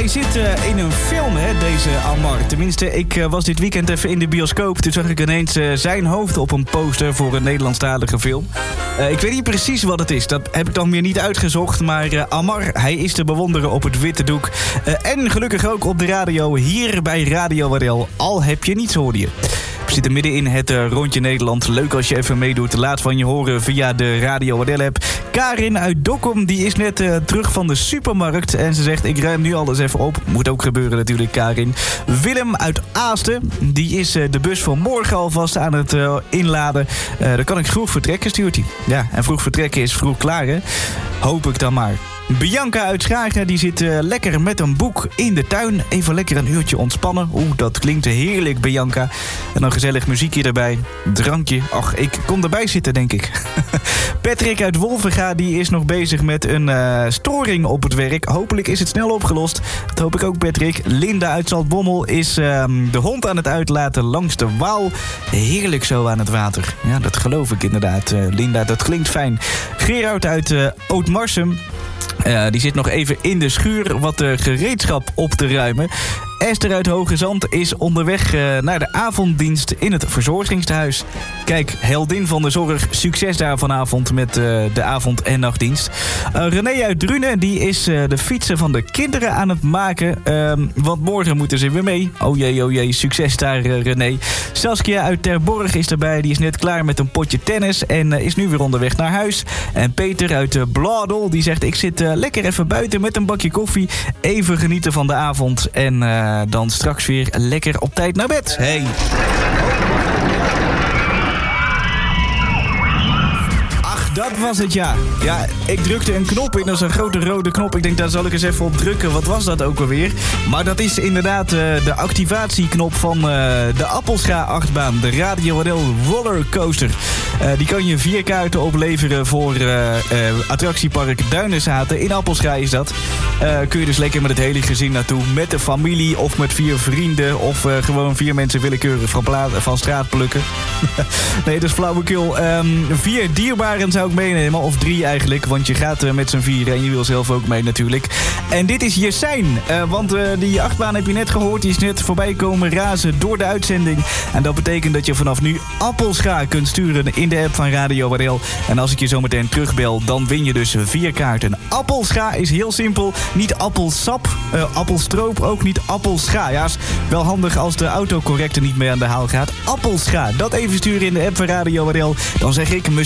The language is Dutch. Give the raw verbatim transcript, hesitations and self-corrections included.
hij zit uh, in een film, hè, deze Almar. Tenminste, ik uh, was dit weekend even in de bioscoop. Toen zag ik ineens uh, zijn hoofd op een poster voor een Nederlandstalige film. Uh, ik weet niet precies wat het is. Dat heb ik dan weer niet uitgezocht. Maar uh, Almar, hij is te bewonderen op het witte doek. Uh, en gelukkig ook op de radio, hier bij Radio Wadel. Al heb je niets, hoorde je. We zitten midden in het uh, Rondje Nederland. Leuk als je even meedoet. Laat van je horen via de Radio Wadel app. Karin uit Dokkum, die is net uh, terug van de supermarkt. En ze zegt, ik ruim nu alles even op. Moet ook gebeuren natuurlijk, Karin. Willem uit Aasten, die is uh, de bus van morgen alvast aan het uh, inladen. Uh, dan kan ik vroeg vertrekken, stuurt hij. Ja, en vroeg vertrekken is vroeg klaar, hè? Hoop ik dan maar. Bianca uit Schagen, die zit uh, lekker met een boek in de tuin. Even lekker een uurtje ontspannen. Oeh, dat klinkt heerlijk, Bianca. En dan gezellig muziekje erbij. Drankje. Ach, ik kom erbij zitten, denk ik. Patrick uit Wolvenga, die is nog bezig met een uh, storing op het werk. Hopelijk is het snel opgelost. Dat hoop ik ook, Patrick. Linda uit Zaltbommel is uh, de hond aan het uitlaten langs de Waal. Heerlijk zo aan het water. Ja, dat geloof ik inderdaad, uh, Linda. Dat klinkt fijn. Gerard uit uh, Ootmarsum. Uh, die zit nog even in de schuur wat uh, gereedschap op te ruimen. Esther uit Hoge Zand is onderweg uh, naar de avonddienst in het verzorgingshuis. Kijk, heldin van de zorg, succes daar vanavond met uh, de avond- en nachtdienst. Uh, René uit Drunen, die is uh, de fietsen van de kinderen aan het maken. Uh, want morgen moeten ze weer mee. Oh jee, oh jee, succes daar, uh, René. Saskia uit Terborg is erbij, die is net klaar met een potje tennis en uh, is nu weer onderweg naar huis. En Peter uit uh, Bladel, die zegt, ik zit uh, lekker even buiten met een bakje koffie. Even genieten van de avond en... Uh, dan straks weer lekker op tijd naar bed. Hey. Ach, dat was het, ja. Ja, ik drukte een knop in. Dat is een grote rode knop. Ik denk, daar zal ik eens even op drukken. Wat was dat ook alweer? Maar dat is inderdaad uh, de activatieknop van uh, de Appelscha-achtbaan. De Radio Wadel Rollercoaster. Uh, die kan je vier kaarten opleveren voor uh, uh, attractiepark Duinenzaten. In Appelscha is dat. Uh, kun je dus lekker met het hele gezin naartoe. Met de familie of met vier vrienden. Of uh, gewoon vier mensen willekeurig van, pla- van straat plukken. Nee, dat is flauwekul. Um, vier dierbaren zou ik meenemen. Of drie eigenlijk. Want je gaat uh, met z'n vieren en je wil zelf ook mee natuurlijk. En dit is Jessijn. Uh, want uh, die achtbaan heb je net gehoord. Die is net voorbij komen razen door de uitzending. En dat betekent dat je vanaf nu Appelscha kunt sturen in de app van Radio Wadel. En als ik je zo meteen terugbel, dan win je dus vier kaarten. Appelscha is heel simpel. Niet appelsap, uh, appelstroop, ook niet appelscha. Ja, is wel handig als de autocorrector niet meer aan de haal gaat. Appelscha, dat even sturen in de app van Radio Wadel. Dan zeg ik, me